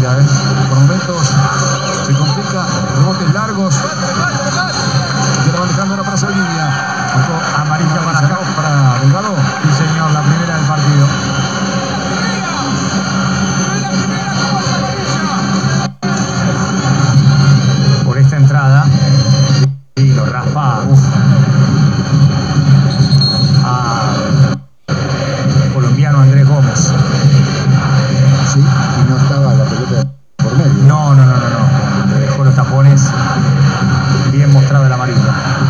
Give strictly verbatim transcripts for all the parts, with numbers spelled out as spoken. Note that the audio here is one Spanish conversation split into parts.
tranquila, ¿eh? Por momentos se complica, rebotes largos. Y la va dejando ahora para Saldivia. Amarilla para acá. Para Delgado. Sí, señor, la primera del partido. Por esta entrada. Y lo raspa. Uf. A colombiano Andrés Gómez. Sí, y no estaba la pelota por medio. No, no, no, no, no. Le dejó los tapones. Bien mostrado el amarillo.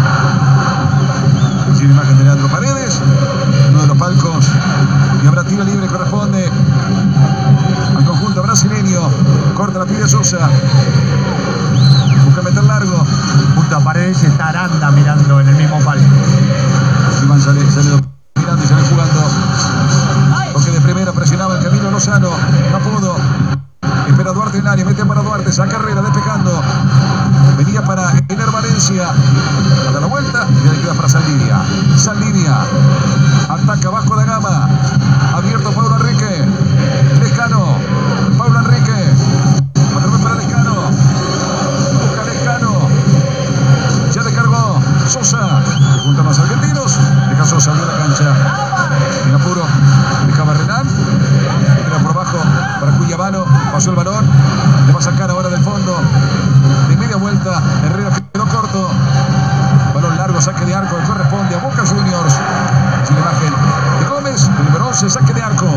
Sin imagen de Leandro Paredes, uno de los palcos, y habrá tiro libre, corresponde al conjunto brasileño. Corta la pide Sosa, busca meter largo. Junto a Paredes está Aranda mirando en el mismo palco. Iván sale, sale mirando y sale jugando, porque de primera presionaba el Camilo Lozano, no pudo. Espera Duarte en el área, mete para Duarte, saca Herrera, despejando. Venía para Ener Valencia. A dar la vuelta y ahí queda para Saldivia. Saldivia. Ataca Vasco da Gama. Abierto Pablo Enrique. Lescano. Pablo Enrique. Otra vez para Lescano. Busca Lescano. Ya descargó Sosa. Se juntan los argentinos. Deja Sosa, abrió la cancha. En apuro. Dejaba Renan. Entra por abajo para Cuyabano. Pasó el balón. Le va a sacar ahora del fondo. De media vuelta. Herrera quedó corto. Balón largo, saque de arco. Corresponde a Boca Juniors. Sin imagen de Gómez. El número once, saque de arco.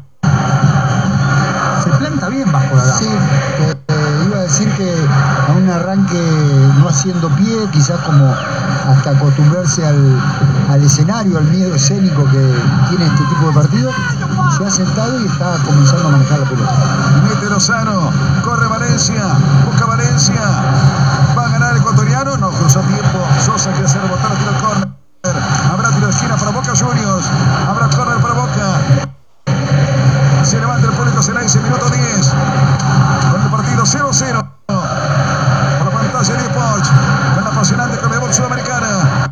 Se planta bien Vasco da Gama. Sí, eh, eh, iba a decir que a un arranque no haciendo pie, quizás como hasta acostumbrarse al, al escenario, al miedo escénico que tiene este tipo de partido, se ha sentado y está comenzando a manejar la pelota. Mete Lozano, corre Valencia, busca Valencia, va a ganar el ecuatoriano, no cruzó a tiempo. Sosa quiere hacer botar, tiro al córner. Habrá tiro de esquina para Boca Juniors, habrá córner para Boca. Se levanta el público, será ese minuto diez. Con el partido cero cero. Por la pantalla de Sports, con la apasionante Conmebol Sudamericana.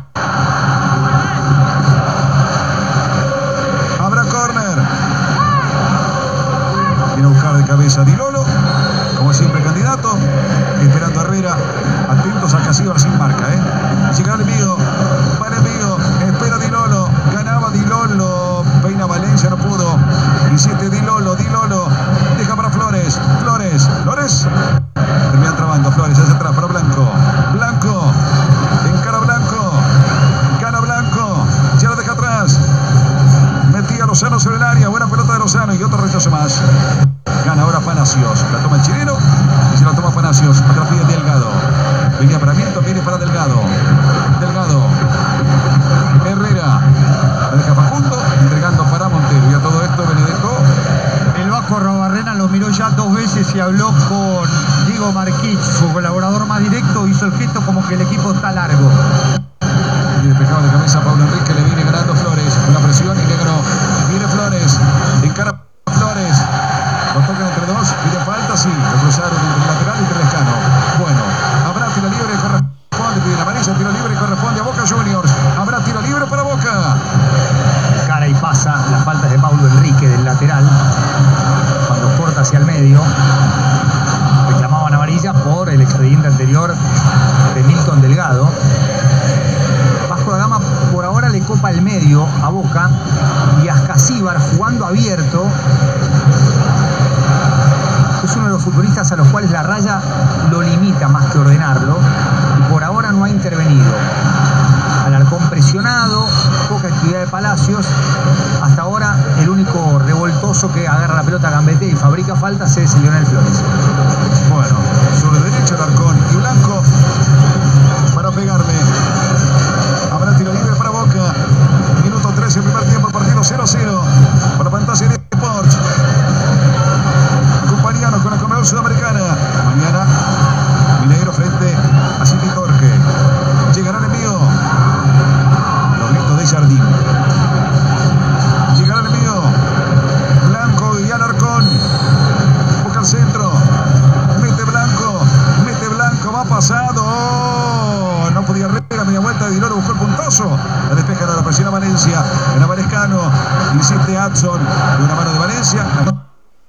Habrá córner. Viene a buscar de cabeza Di Lolo, como siempre candidato, esperando a Herrera, atentos al Casíbar sin marca, ¿eh? Llegará el envío, para el envío, espera Di Lolo, ganaba Di Lolo, peina Valencia, no pudo, insiste Di Lolo, Di Lolo, deja para Flores, Flores, Flores, termina trabando Flores, hacia atrás para Blanco, Blanco, encara Blanco, gana Blanco, ya lo deja atrás, metía Lozano sobre el área, buena pelota de Lozano y otro rechazo más. Gana ahora Palacios, la toma el chileno y se la toma Palacios, otra pide Delgado. Venía para Milton, viene para Delgado. Delgado. Herrera. La deja Facundo, entregando para Montero. Y a todo esto Benedetto. El Vasco Arrobarrena lo miró ya dos veces y habló con Diego Marquich, su colaborador más directo, hizo el gesto como que el equipo está largo. Y despejado de cabeza Pablo Enrique, le viene ganando Flores. Una presión y le ganó. Viene Flores. Encara Flores. Lo tocan entre dos, pide falta, sí, lo cruzaron entre el lateral y entre el Lescano. Bueno, habrá tiro libre, corresponde, pide la amarilla, tiro libre, corresponde a Boca Juniors. Habrá tiro libre para Boca. Cara y pasa, las faltas de Pablo Enrique del lateral, cuando corta hacia el medio. Reclamaban amarilla por el expediente anterior de Milton Delgado. Vasco da Gama por ahora le copa el medio a Boca y Ascasíbar jugando abierto. Es uno de los futbolistas a los cuales la raya lo limita más que ordenarlo y por ahora no ha intervenido. Alarcón presionado, poca actividad de Palacios. Hasta ahora el único revoltoso que agarra la pelota, gambetea y fabrica faltas es Lionel Flores. Bueno, sobre derecha Alarcón y Blanco para pegarle. Habrá tiro libre para Boca. Minuto trece, primer tiempo, partido cero cero. Por la pantalla de Sports. Acompañanos con la Conmebol Sudamericana. Mañana, Mineiro frente a City Torque. Llegará el envío. Los gritos de Jardín. Llegará el envío. Blanco y Alarcón. Busca el centro. Mete Blanco. Mete Blanco. Va pasado. Oh, no podía Herrera. Media vuelta de Di Lolo. Buscó el puntazo. La despeja ahora. Presiona Valencia. En Avalescano. Insiste Adson. De una mano de Valencia.